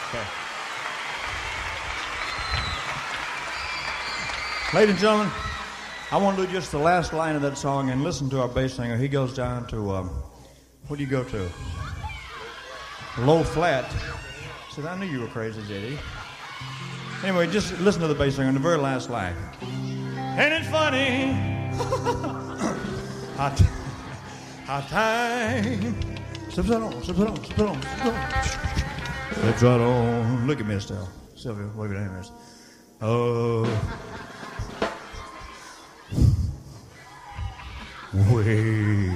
Okay. Ladies and gentlemen, I want to do just the last line of that song and listen to our bass singer. He goes down to, what do you go to? Low flat. Said, I knew you were crazy, JD. Anyway, just listen to the bass singer in the very last line. Ain't it funny? Hot time. Slips right on, slips right on, slips right on, slips right on. Slips right on. Look at me, Estelle. Sylvia, wave your hand. Oh. Wait.